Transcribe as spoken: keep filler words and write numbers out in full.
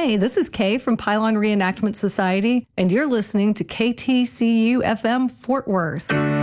Hey, this is Kay from Pylon Reenactment Society, and you're listening to K T C U F M Fort Worth.